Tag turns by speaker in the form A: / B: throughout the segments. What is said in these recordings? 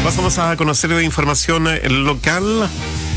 A: Pasamos a conocer de información local.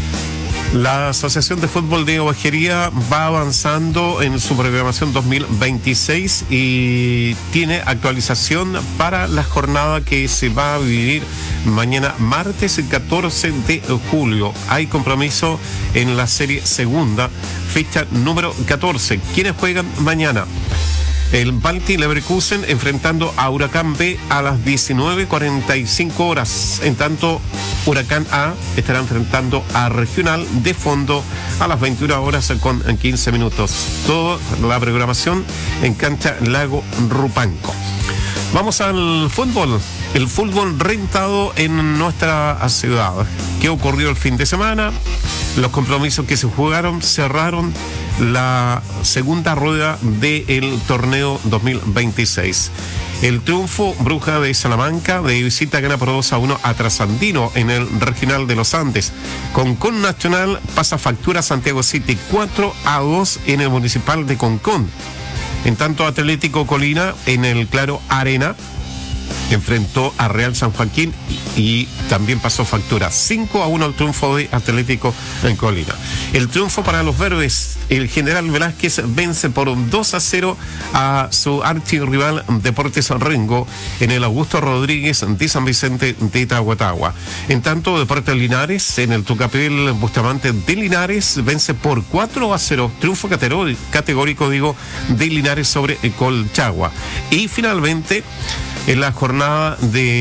A: La Asociación de Fútbol de Ovejería va avanzando en su programación 2026 y tiene actualización para la jornada que se va a vivir mañana martes el 14 de julio. Hay compromiso en la serie segunda, fecha número 14. ¿Quiénes juegan mañana? El Balti Leverkusen enfrentando a Huracán B a las 19:45 horas. En tanto, Huracán A estará enfrentando a Regional de Fondo a las 21 horas con 15 minutos. Toda la programación en cancha Lago Rupanco. Vamos al fútbol. El fútbol rentado en nuestra ciudad. ¿Qué ocurrió el fin de semana? Los compromisos que se jugaron cerraron la segunda rueda del torneo 2026. El triunfo Bruja de Salamanca de visita gana por 2-1 a Trasandino en el Regional de los Andes. Concón Nacional pasa factura a Santiago City 4-2 en el Municipal de Concón. En tanto, Atlético Colina en el Claro Arena enfrentó a Real San Joaquín y también pasó factura 5-1 el triunfo de Atlético en Colina. El triunfo para los verdes, el General Velázquez vence por 2-0 a su archirrival Deportes Rengo en el Augusto Rodríguez de San Vicente de Tahuatahua. En tanto, Deportes Linares en el Tucapel Bustamante de Linares vence por 4-0, triunfo categórico de Linares sobre Colchagua. Y finalmente, en la jornada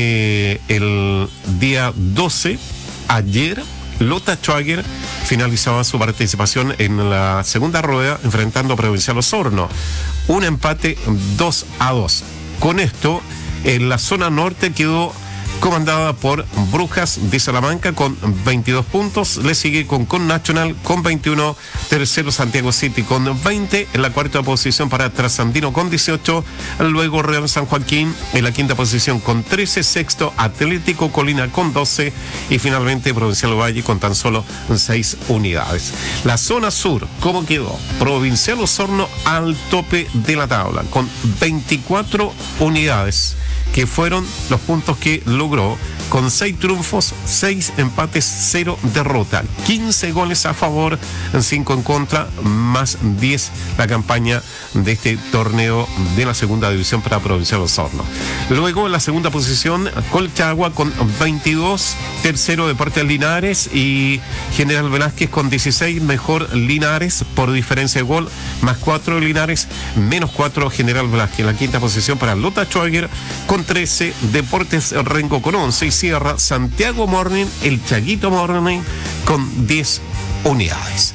A: del día 12, ayer, Lota Schwager finalizaba su participación en la segunda rueda enfrentando a Provincial Osorno. Un empate 2-2. Con esto, en la zona norte quedó comandada por Brujas de Salamanca con 22 puntos, le sigue con Nacional con 21, tercero Santiago City con 20, en la cuarta posición para Trasandino con 18, luego Real San Joaquín en la quinta posición con 13, sexto Atlético Colina con 12 y finalmente Provincial Valle con tan solo 6 unidades. La zona sur, ¿cómo quedó? Provincial Osorno al tope de la tabla con 24 unidades, que fueron los puntos que logró con 6 triunfos, 6 empates, 0 derrota, 15 goles a favor, 5 en contra, más 10 la campaña de este torneo de la segunda división para Provincial Osorno. Luego en la segunda posición, Colchagua con 22, tercero Deportes Linares y General Velázquez con 16, mejor Linares por diferencia de gol, más 4 Linares, menos 4 General Velázquez. En la quinta posición para Lota Schwager con 13, Deportes Rengo con 11 y cierra Santiago Morning, el Chaguito Morning con 10 unidades.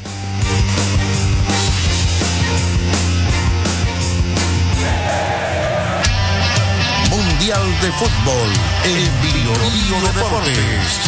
B: Mundial de Fútbol, el Bio Deportes.